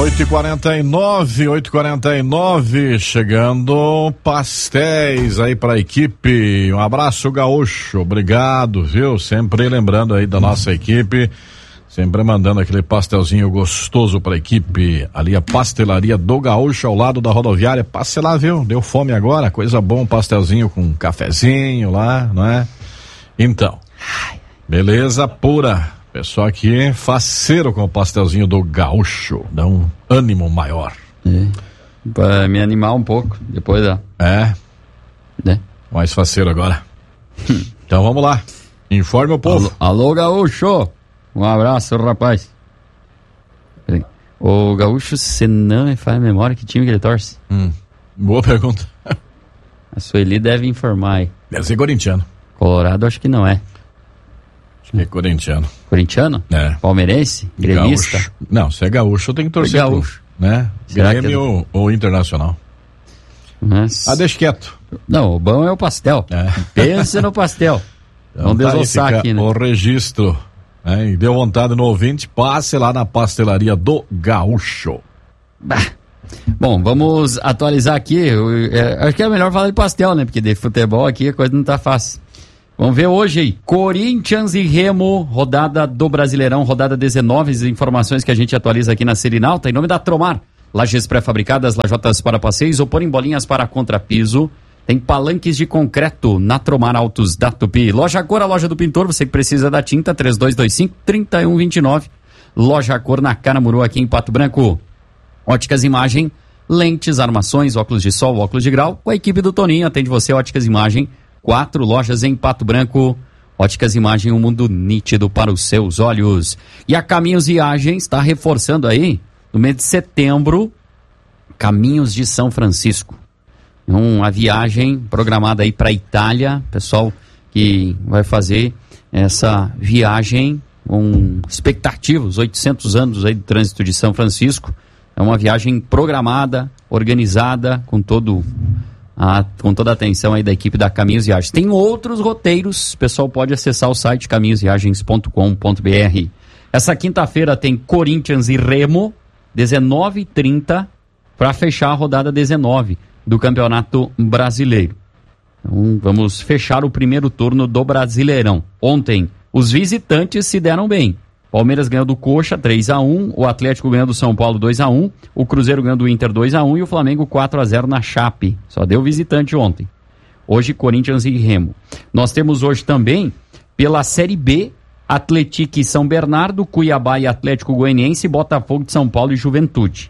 8h49, chegando pastéis aí pra equipe. Um abraço, Gaúcho, obrigado, viu? Sempre lembrando aí da nossa equipe, sempre mandando aquele pastelzinho gostoso pra equipe. Ali a pastelaria do Gaúcho, ao lado da rodoviária. Passe lá, viu? Deu fome agora, coisa boa, um pastelzinho com um cafezinho lá, não é? Então, beleza pura. Pessoal aqui, faceiro com o pastelzinho do Gaúcho, dá um ânimo maior. Pra me animar um pouco, depois ó. Mais faceiro agora. Então vamos lá, informe o povo. Alô Gaúcho, um abraço, rapaz. O Gaúcho, se não me falha a memória, que time que ele torce? Boa pergunta. A Sueli deve informar aí. Deve ser corintiano. Colorado acho que não é. Acho que é corintiano. Corintiano? É. Palmeirense? Gremista? Gaúcho. Não, se é gaúcho tem que torcer gaúcho. Né? Grêmio ou Internacional. Deixa quieto. Não, o bom é o pastel. Pensa no pastel. Então, vamos desossar aqui, né? O registro. E deu vontade no ouvinte, passe lá na pastelaria do Gaúcho. Bom, vamos atualizar aqui. Acho que é melhor falar de pastel, né? Porque de futebol aqui a coisa não tá fácil. Vamos ver hoje aí, Corinthians e Remo, rodada do Brasileirão, rodada 19, as informações que a gente atualiza aqui na Serinalta, em nome da Tromar, lajes pré-fabricadas, lajotas para passeios ou porem bolinhas para contrapiso, tem palanques de concreto na Tromar Autos da Tupi. Loja Cor, a loja do pintor, você que precisa da tinta, 3225-3129, Loja Cor na Canamuru, aqui em Pato Branco. Óticas Imagem, lentes, armações, óculos de sol, óculos de grau, com a equipe do Toninho, atende você, Óticas Imagem, 4 lojas em Pato Branco. Óticas Imagem, um mundo nítido para os seus olhos. E a Caminhos Viagens está reforçando aí, no mês de setembro, Caminhos de São Francisco. Uma viagem programada aí para a Itália. Pessoal que vai fazer essa viagem com expectativos, 800 anos aí do trânsito de São Francisco. É uma viagem programada, organizada, com toda a atenção aí da equipe da Caminhos Viagens. Tem outros roteiros, o pessoal pode acessar o site caminhosviagens.com.br. Essa quinta-feira tem Corinthians e Remo, 19h30, para fechar a rodada 19 do Campeonato Brasileiro. Então, vamos fechar o primeiro turno do Brasileirão. Ontem, os visitantes se deram bem. Palmeiras ganhou do Coxa 3-1, o Atlético ganhou do São Paulo 2-1, o Cruzeiro ganhou do Inter 2-1 e o Flamengo 4-0 na Chape. Só deu visitante ontem. Hoje, Corinthians e Remo. Nós temos hoje também, pela Série B, Atlético e São Bernardo, Cuiabá e Atlético Goianiense, Botafogo de São Paulo e Juventude.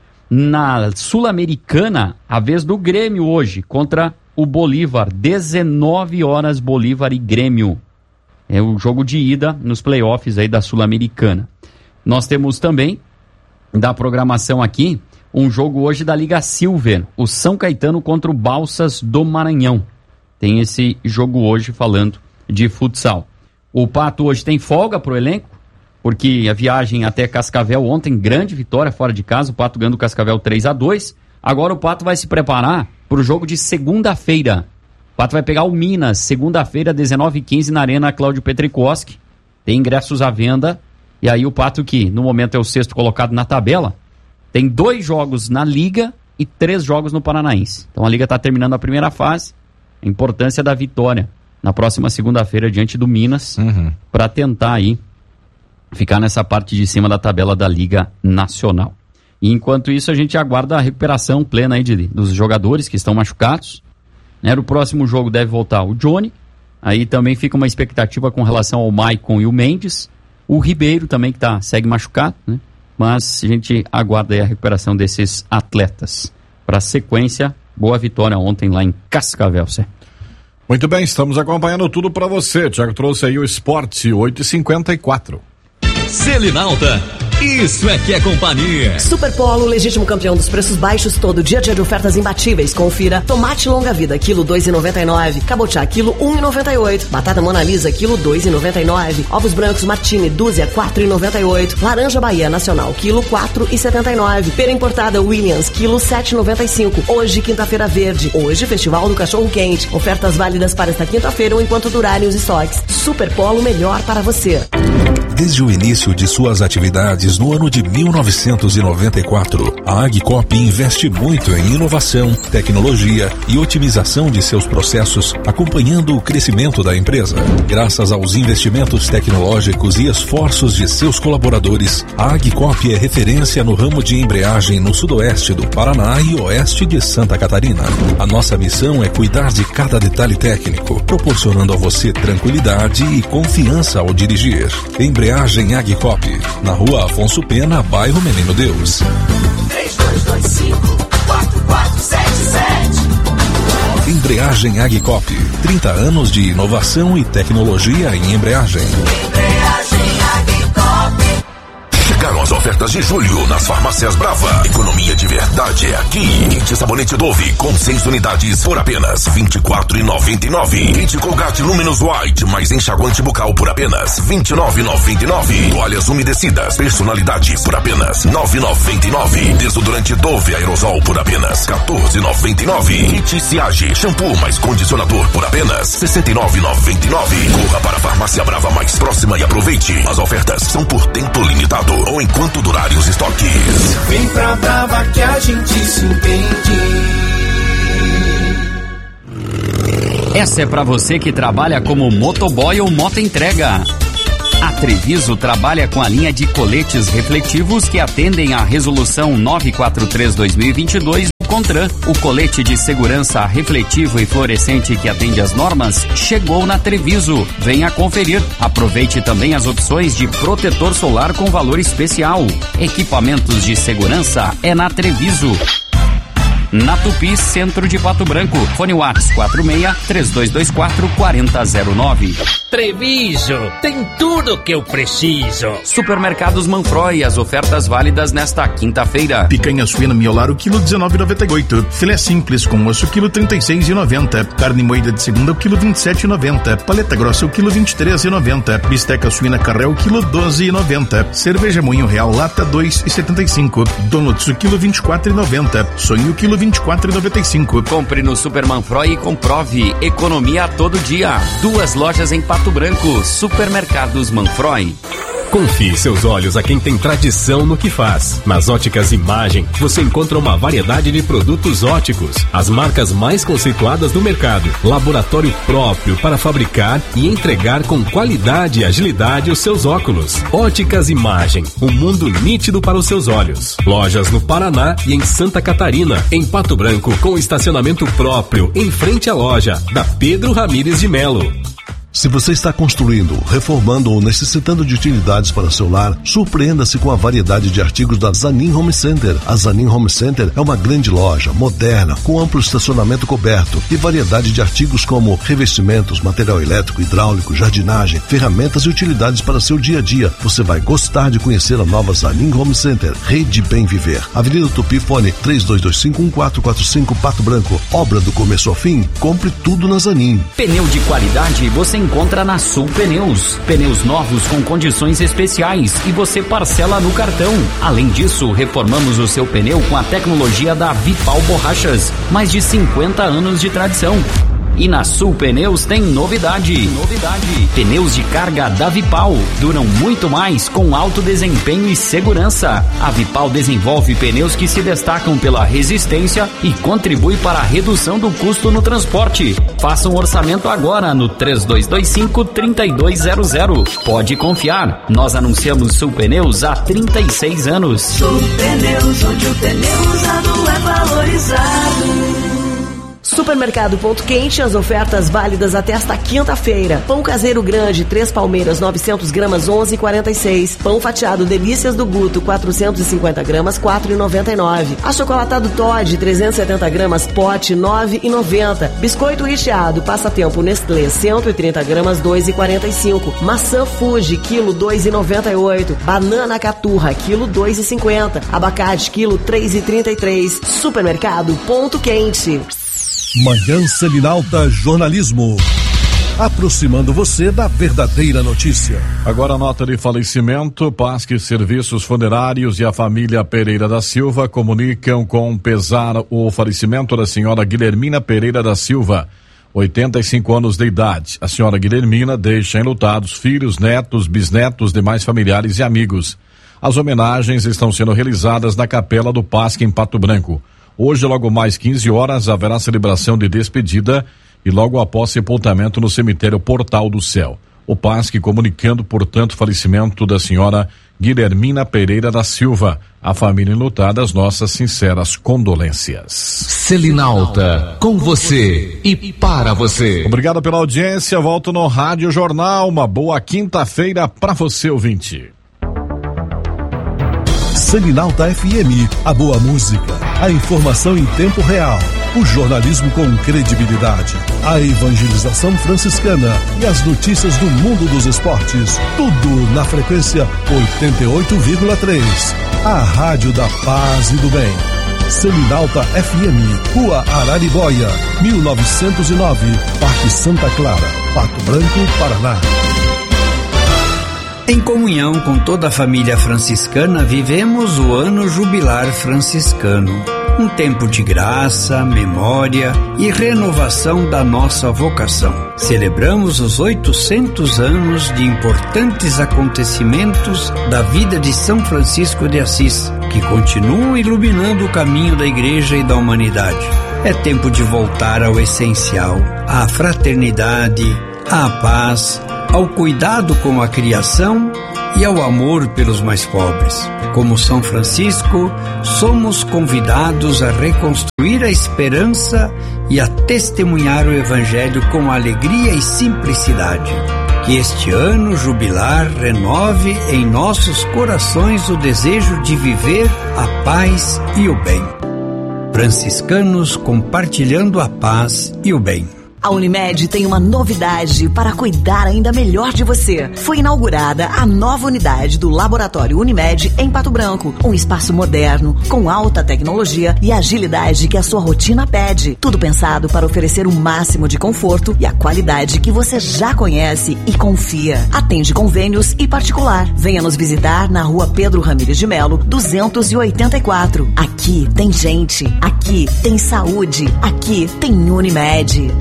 Na Sul-Americana, a vez do Grêmio hoje, contra o Bolívar, 19 horas, Bolívar e Grêmio. É o jogo de ida nos playoffs aí da Sul-Americana. Nós temos também, da programação aqui, um jogo hoje da Liga Silver, o São Caetano contra o Balsas do Maranhão. Tem esse jogo hoje falando de futsal. O Pato hoje tem folga pro elenco, porque a viagem até Cascavel ontem, grande vitória fora de casa, o Pato ganhando o Cascavel 3-2. Agora o Pato vai se preparar pro jogo de segunda-feira. O Pato vai pegar o Minas, segunda-feira, 19h15, na Arena Cláudio Petrikoski. Tem ingressos à venda. E aí o Pato, que no momento é o sexto colocado na tabela, tem 2 jogos na Liga e 3 jogos no Paranaense. Então a Liga está terminando a primeira fase. A importância da vitória na próxima segunda-feira diante do Minas, para tentar aí ficar nessa parte de cima da tabela da Liga Nacional. E enquanto isso, a gente aguarda a recuperação plena aí dos jogadores que estão machucados. O próximo jogo deve voltar o Johnny. Aí também fica uma expectativa com relação ao Maicon e o Mendes. O Ribeiro também, que segue machucado, né? Mas a gente aguarda aí a recuperação desses atletas. Para a sequência, boa vitória ontem lá em Cascavel, Cé. Muito bem, estamos acompanhando tudo para você. Tiago trouxe aí o Esporte 8h54. Selinalta, isso é que é companhia. Super Polo, legítimo campeão dos preços baixos, todo dia de ofertas imbatíveis. Confira: tomate longa vida, quilo 2,99. Cabotiá, quilo 1,98. Batata Mona Lisa, quilo 2,99. Ovos brancos Martini, dúzia, 4,98. Laranja Bahia Nacional, quilo 4,79. Pera importada Williams, quilo 7,95. Hoje, quinta-feira verde. Hoje, Festival do Cachorro Quente. Ofertas válidas para esta quinta-feira ou enquanto durarem os estoques. Super Polo, melhor para você. Desde o início de suas atividades no ano de 1994, a Agcop investe muito em inovação, tecnologia e otimização de seus processos, acompanhando o crescimento da empresa. Graças aos investimentos tecnológicos e esforços de seus colaboradores, a Agcop é referência no ramo de embreagem no sudoeste do Paraná e oeste de Santa Catarina. A nossa missão é cuidar de cada detalhe técnico, proporcionando a você tranquilidade e confiança ao dirigir. Embreagem Agcop, na Rua Afonso Pena, bairro Menino Deus. 3225-4477. Embreagem Agcop, 30 anos de inovação e tecnologia em embreagem. Chegaram as ofertas de julho nas farmácias Brava. Economia de verdade é aqui. Kit sabonete Dove com 6 unidades por apenas R$ 24,99. Kit Colgate Luminous White mais enxaguante bucal por apenas R$ 29,99. Toalhas umedecidas personalidade por apenas R$ 9,99. Desodorante Dove Aerosol por apenas R$ 14,99. Kit Siage shampoo mais condicionador por apenas R$ 69,99. Corra para a farmácia Brava mais próxima e aproveite. As ofertas são por tempo limitado ou enquanto durarem os estoques. Vem pra Brava que a gente se entende. Essa é pra você que trabalha como motoboy ou motoentrega. A Treviso trabalha com a linha de coletes refletivos que atendem à Resolução 943/2022 do CONTRAN. O colete de segurança refletivo e fluorescente que atende às normas chegou na Treviso. Venha conferir. Aproveite também as opções de protetor solar com valor especial. Equipamentos de segurança é na Treviso. Na Tupi, centro de Pato Branco. Fone WhatsApp 46-3224-4009. Treviso, tem tudo que eu preciso. Supermercados Manfroy, as ofertas válidas nesta quinta-feira. Picanha suína miolar, o quilo 19,98. Filé simples com osso, quilo 36,90. Carne moída de segunda, o quilo 27,90. Paleta grossa, o quilo 23,90. Bisteca suína carré, o quilo 12,90. Cerveja Moinho Real, lata 2,75. Donuts, o quilo 24,90. Sonho, o quilo 24,95. Compre no Super Manfroy e comprove economia a todo dia. 2 lojas em Pato Branco. Supermercados Manfroy. Confie seus olhos a quem tem tradição no que faz. Nas Óticas Imagem, você encontra uma variedade de produtos óticos, as marcas mais conceituadas do mercado, laboratório próprio para fabricar e entregar com qualidade e agilidade os seus óculos. Óticas Imagem, um mundo nítido para os seus olhos. Lojas no Paraná e em Santa Catarina, em Pato Branco, com estacionamento próprio, em frente à loja, da Pedro Ramires de Melo. Se você está construindo, reformando ou necessitando de utilidades para seu lar, surpreenda-se com a variedade de artigos da Zanin Home Center. A Zanin Home Center é uma grande loja, moderna, com amplo estacionamento coberto e variedade de artigos como revestimentos, material elétrico, hidráulico, jardinagem, ferramentas e utilidades para seu dia a dia. Você vai gostar de conhecer a nova Zanin Home Center. Rede Bem Viver. Avenida Tupi, fone 3225-1445, Pato Branco. Obra do começo ao fim, compre tudo na Zanin. Pneu de qualidade você encontra na Sul Pneus. Pneus novos com condições especiais e você parcela no cartão. Além disso, reformamos o seu pneu com a tecnologia da Vipal Borrachas. Mais de 50 anos de tradição. E na Sul Pneus tem novidade. Pneus de carga da Vipal duram muito mais com alto desempenho e segurança. A Vipal desenvolve pneus que se destacam pela resistência e contribui para a redução do custo no transporte. Faça um orçamento agora no 3225-3200. Pode confiar, nós anunciamos Sul Pneus há 36 anos. Sul Pneus, onde o pneu usado é valorizado. Supermercado Ponto Quente, as ofertas válidas até esta quinta-feira. Pão caseiro grande, 3 palmeiras, 900 gramas, 11,46. Pão fatiado Delícias do Guto, 450 gramas, 4,99. Achocolatado Toddy, 370 gramas, pote, 9,90. Biscoito recheado, Passatempo Nestlé, 130 gramas, 2,45. Maçã Fuji, quilo, 2,98. Banana Caturra, quilo, 2,50. Abacate, quilo, 3,33. Supermercado Ponto Quente. Manhã Selinalta Jornalismo. Aproximando você da verdadeira notícia. Agora, nota de falecimento. Pasque Serviços Funerários e a família Pereira da Silva comunicam com pesar o falecimento da senhora Guilhermina Pereira da Silva. 85 anos de idade. A senhora Guilhermina deixa enlutados filhos, netos, bisnetos, demais familiares e amigos. As homenagens estão sendo realizadas na Capela do Pasque, em Pato Branco. Hoje, logo mais 15 horas, haverá celebração de despedida e logo após sepultamento no cemitério Portal do Céu. O Pasque comunicando, portanto, o falecimento da senhora Guilhermina Pereira da Silva. A família enlutada, as nossas sinceras condolências. Selinalta, com você e para você. Obrigado pela audiência, volto no Rádio Jornal. Uma boa quinta-feira para você, ouvinte. Selinalta FM, a boa música, a informação em tempo real, o jornalismo com credibilidade, a evangelização franciscana e as notícias do mundo dos esportes, tudo na frequência 88,3. A Rádio da Paz e do Bem. Selinalta FM, Rua Araribóia, 1909, Parque Santa Clara, Pato Branco, Paraná. Em comunhão com toda a família franciscana, vivemos o ano jubilar franciscano. Um tempo de graça, memória e renovação da nossa vocação. Celebramos os 800 anos de importantes acontecimentos da vida de São Francisco de Assis, que continuam iluminando o caminho da Igreja e da humanidade. É tempo de voltar ao essencial, à fraternidade, à paz, ao cuidado com a criação e ao amor pelos mais pobres. Como São Francisco, somos convidados a reconstruir a esperança e a testemunhar o Evangelho com alegria e simplicidade. Que este ano jubilar renove em nossos corações o desejo de viver a paz e o bem. Franciscanos compartilhando a paz e o bem. A Unimed tem uma novidade para cuidar ainda melhor de você. Foi inaugurada a nova unidade do Laboratório Unimed em Pato Branco. Um espaço moderno, com alta tecnologia e agilidade que a sua rotina pede. Tudo pensado para oferecer o máximo de conforto e a qualidade que você já conhece e confia. Atende convênios e particular. Venha nos visitar na Rua Pedro Ramires de Melo, 284. Aqui tem gente, aqui tem saúde, aqui tem Unimed.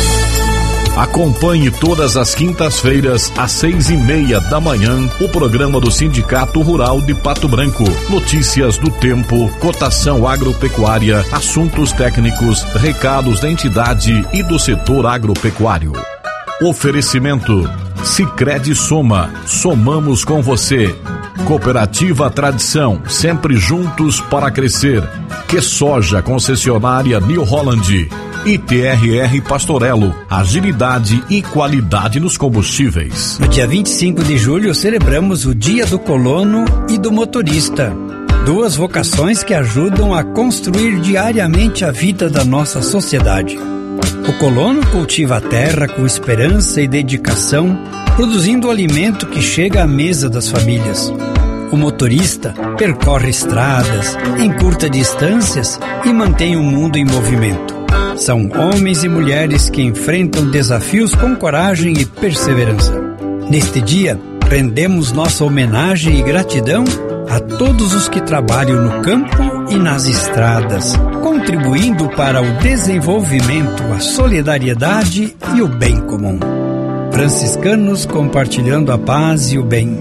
Acompanhe todas as quintas-feiras, às 6:30 da manhã, o programa do Sindicato Rural de Pato Branco. Notícias do tempo, cotação agropecuária, assuntos técnicos, recados da entidade e do setor agropecuário. Oferecimento: Sicredi Soma, somamos com você. Cooperativa Tradição, sempre juntos para crescer. Que Soja, concessionária New Holland. ITRR Pastorello, agilidade e qualidade nos combustíveis. No dia 25 de julho celebramos o Dia do Colono e do Motorista. Duas vocações que ajudam a construir diariamente a vida da nossa sociedade. O colono cultiva a terra com esperança e dedicação, produzindo o alimento que chega à mesa das famílias. O motorista percorre estradas, encurta distâncias e mantém o mundo em movimento. São homens e mulheres que enfrentam desafios com coragem e perseverança. Neste dia, rendemos nossa homenagem e gratidão a todos os que trabalham no campo e nas estradas, contribuindo para o desenvolvimento, a solidariedade e o bem comum. Franciscanos compartilhando a paz e o bem.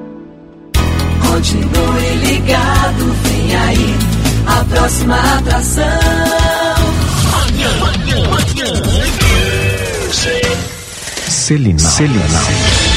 Continue ligado, vem aí a próxima atração. Selinal.